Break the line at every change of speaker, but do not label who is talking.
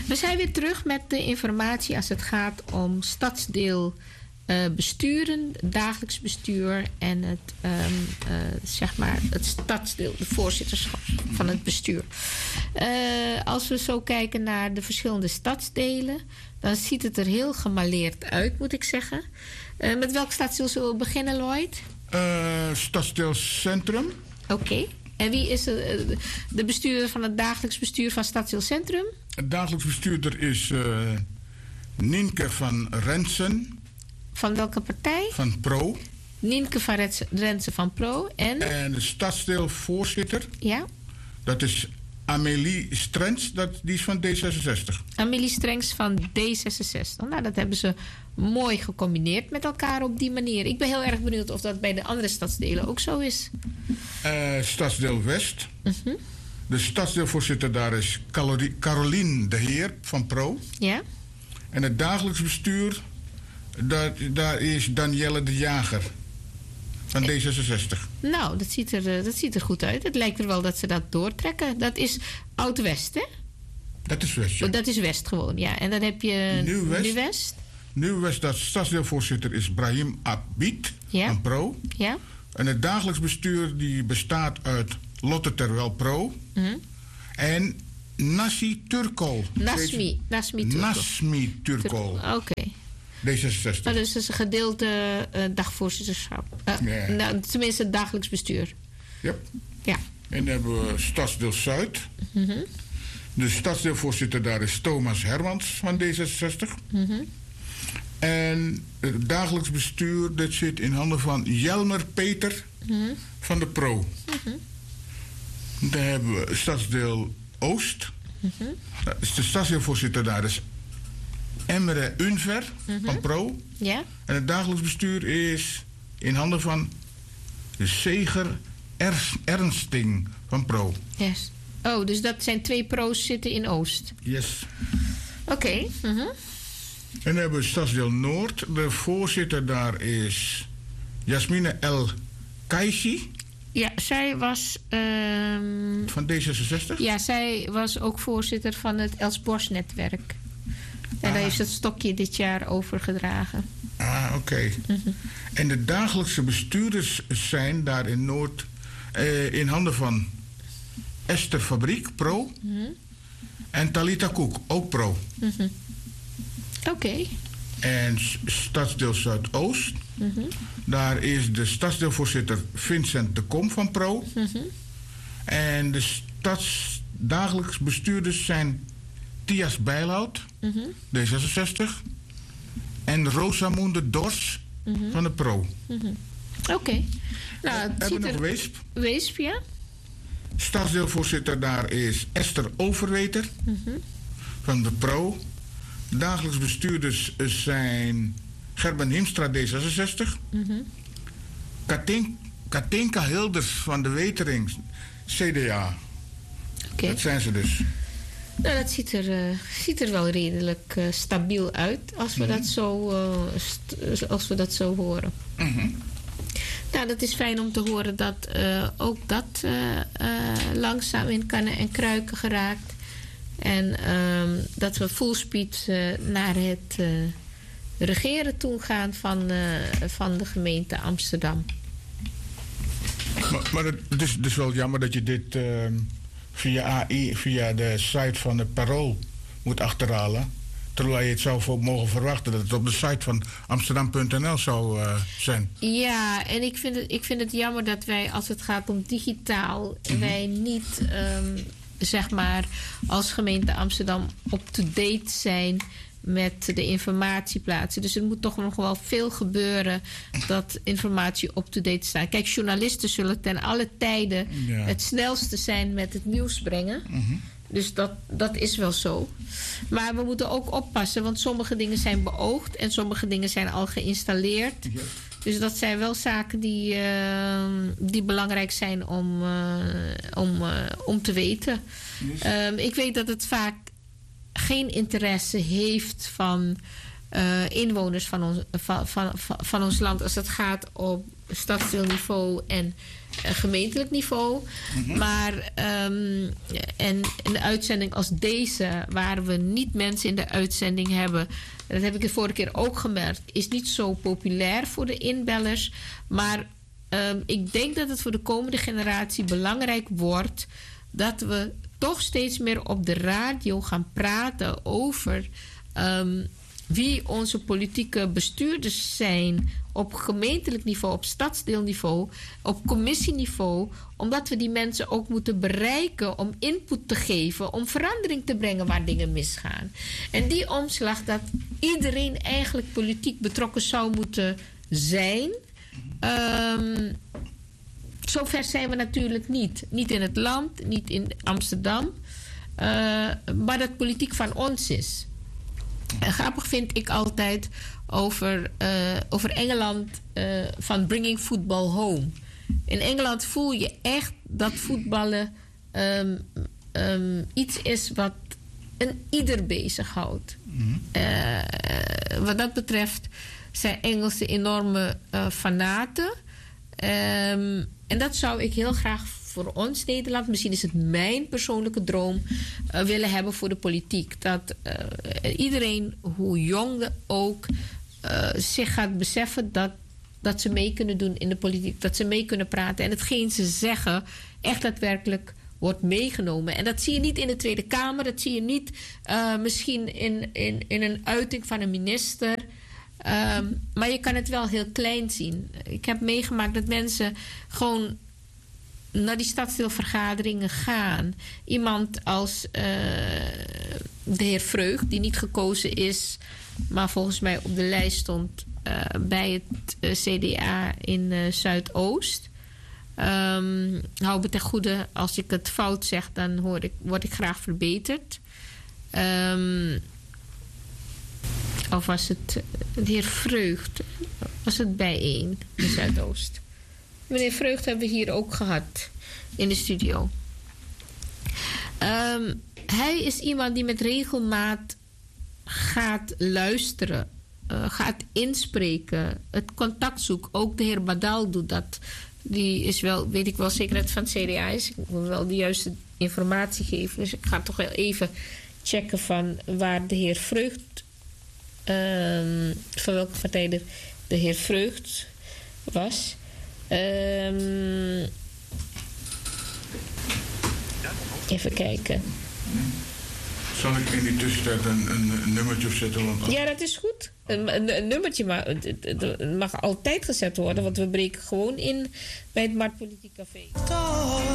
We zijn weer terug met de informatie als het gaat om stadsdeel besturen, dagelijks bestuur en het stadsdeel, de voorzitterschap van het bestuur. Als we zo kijken naar de verschillende stadsdelen, dan ziet het er heel gemaleerd uit, moet ik zeggen. Met welk stadsdeel zullen we beginnen, Lloyd?
Stadsdeel Centrum.
Oké. En wie is de bestuurder van het dagelijks bestuur van Stadsdeel Centrum?
Het dagelijks bestuurder is Nienke van Rensen.
Van welke partij?
Van Pro.
Nienke van Rensen van Pro. En
de stadsdeelvoorzitter.
Ja.
Dat is Amélie Strens, die is van D66.
Amélie Strens van D66. Nou, dat hebben ze mooi gecombineerd met elkaar op die manier. Ik ben heel erg benieuwd of dat bij de andere stadsdelen ook zo is.
Stadsdeel West. De stadsdeelvoorzitter daar is Carolien de Heer van Pro.
Ja.
En het dagelijks bestuur, daar is Danielle de Jager van D66.
Nou, dat ziet er goed uit. Het lijkt er wel dat ze dat doortrekken. Dat is Oud-West, hè?
Dat is West, ja.
Dat is West gewoon, ja. En dan heb je Nieuw-West.
Nieuw-West, dat stadsdeelvoorzitter is Brahim Abid van Pro.
Ja.
En het dagelijks bestuur die bestaat uit Lotte Terwel Pro. En Nasmi Turkol. Nasmi Turkol.
Oké.
D66.
Nou, dus dat is een gedeelte dagvoorzitterschap. Nou, tenminste, het dagelijks bestuur.
Yep.
Ja.
En dan hebben we Stadsdeel Zuid. De stadsdeelvoorzitter daar is Thomas Hermans van D66. En het dagelijks bestuur dat zit in handen van Jelmer Peter van de Pro. Dan hebben we Stadsdeel Oost. De stadsdeelvoorzitter daar is Emre Unver van Pro.
Ja.
En het dagelijks bestuur is in handen van Zeger Ernsting van Pro.
Yes. Oh, dus dat zijn 2 pro's zitten in Oost.
Yes.
Oké.
En dan hebben we Stadsdeel Noord. De voorzitter daar is Jasmine El Kaishi.
Ja, zij was...
van D66?
Ja, zij was ook voorzitter van het Els Bosch-netwerk. En daar heeft het stokje dit jaar overgedragen.
Oké. En de dagelijkse bestuurders zijn daar in Noord in handen van Esther Fabriek, Pro. En Talita Koek, ook Pro.
Oké.
En Stadsdeel Zuidoost. Daar is de stadsdeelvoorzitter Vincent de Kom van Pro. En de dagelijks bestuurders zijn Thias Bijlhout, D66. En Rosamunde Dors van de Pro.
Oké. Nou,
we hebben nog Weesp.
Weesp, ja.
Stadsdeelvoorzitter daar is Esther Overweter van de Pro. Dagelijks bestuurders zijn Gerben Himstra, D66. Katinka Hilders van de Wetering, CDA.
Okay.
Dat zijn ze dus.
Nou, dat ziet er wel redelijk stabiel uit als we dat zo horen. Nou, dat is fijn om te horen dat ook dat langzaam in kannen en kruiken geraakt. En dat we full speed naar het regeren toe gaan van de gemeente Amsterdam.
Maar het is dus wel jammer dat je dit via AI, via de site van het Parool moet achterhalen. Terwijl je het zou mogen verwachten dat het op de site van Amsterdam.nl zou zijn.
Ja, en ik vind het jammer dat wij, als het gaat om digitaal, wij niet, zeg maar, als gemeente Amsterdam up-to-date zijn met de informatieplaatsen. Dus er moet toch nog wel veel gebeuren dat informatie up-to-date staat. Kijk, journalisten zullen ten alle tijden het snelste zijn met het nieuws brengen. Dus dat is wel zo. Maar we moeten ook oppassen, want sommige dingen zijn beoogd en sommige dingen zijn al geïnstalleerd. Ja. Dus dat zijn wel zaken die belangrijk zijn om te weten. Yes. Ik weet dat het vaak geen interesse heeft van inwoners van ons land als het gaat stadsdeelniveau en gemeentelijk niveau. Maar en een uitzending als deze, waar we niet mensen in de uitzending hebben, dat heb ik de vorige keer ook gemerkt, is niet zo populair voor de inbellers. Maar ik denk dat het voor de komende generatie belangrijk wordt dat we toch steeds meer op de radio gaan praten over wie onze politieke bestuurders zijn op gemeentelijk niveau, op stadsdeelniveau, op commissieniveau, omdat we die mensen ook moeten bereiken om input te geven, om verandering te brengen waar dingen misgaan. En die omslag dat iedereen eigenlijk politiek betrokken zou moeten zijn, zover zijn we natuurlijk niet. Niet in het land, niet in Amsterdam, maar dat politiek van ons is. En grappig vind ik altijd over Engeland van bringing football home. In Engeland voel je echt dat voetballen iets is wat een ieder bezighoudt. Wat dat betreft zijn Engelsen enorme fanaten. En dat zou ik heel graag voor ons Nederland, misschien is het mijn persoonlijke droom, willen hebben voor de politiek. Dat iedereen, hoe jong ook, zich gaat beseffen dat ze mee kunnen doen in de politiek. Dat ze mee kunnen praten. En hetgeen ze zeggen echt daadwerkelijk wordt meegenomen. En dat zie je niet in de Tweede Kamer. Dat zie je niet misschien in een uiting van een minister. Maar je kan het wel heel klein zien. Ik heb meegemaakt dat mensen gewoon naar die stadsdeelvergaderingen gaan. Iemand als de heer Vreugd, die niet gekozen is, maar volgens mij op de lijst stond bij het CDA in Zuidoost. Hou me ten goede, als ik het fout zeg, dan word ik graag verbeterd. Of was het de heer Vreugd? Was het bijeen in Zuidoost? Meneer Vreugd hebben we hier ook gehad in de studio. Hij is iemand die met regelmaat gaat luisteren, gaat inspreken, het contact zoekt. Ook de heer Badal doet dat. Die is wel, weet ik wel zeker dat het van het CDA is. Ik wil wel de juiste informatie geven. Dus ik ga toch wel even checken van waar de heer Vreugd, van welke partij de heer Vreugd was. Even kijken.
Zal ik in die tussentijd een nummertje opzetten? Want
ja, dat is goed. Een nummertje, maar het mag altijd gezet worden, want we breken gewoon in bij het Marktpolitiek Café.